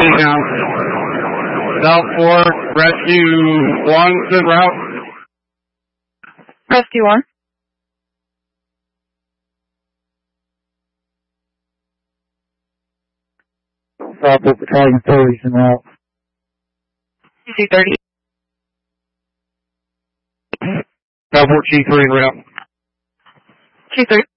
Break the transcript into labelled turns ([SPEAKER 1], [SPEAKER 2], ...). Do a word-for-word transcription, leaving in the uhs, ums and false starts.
[SPEAKER 1] Ready now. South four, Rescue one, en route.
[SPEAKER 2] Rescue one.
[SPEAKER 3] South four, Battalion thirty, en route.
[SPEAKER 2] C thirty.
[SPEAKER 1] South four, G three, en route.
[SPEAKER 2] G three.